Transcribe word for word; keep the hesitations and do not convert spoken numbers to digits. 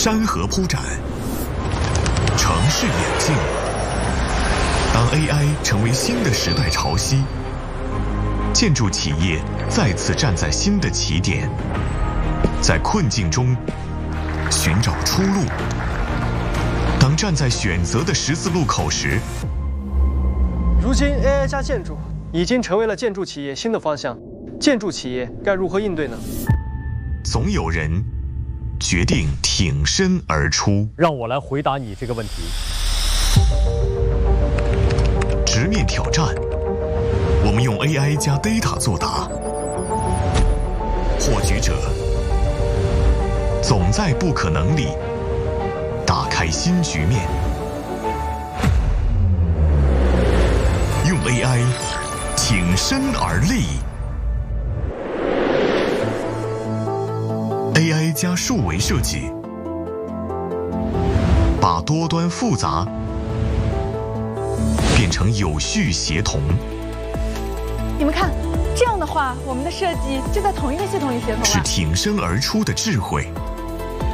山河铺展，城市演进。当 A I 成为新的时代潮汐，建筑企业再次站在新的起点，在困境中寻找出路。当站在选择的十字路口时， 如今 A I 加建筑已经成为了建筑企业新的方向，建筑企业该如何应对呢？ 总有人决定挺身而出。 让我来回答你这个问题。 直面挑战，我们用 A I 加 data 作答。获取者总在不可能里打开新局面。用 A I 挺身而立。A I 加数维设计，把多端复杂变成有序协同。 你们看，这样的话，我们的设计就在同一个系统里协同了。 是挺身而出的智慧。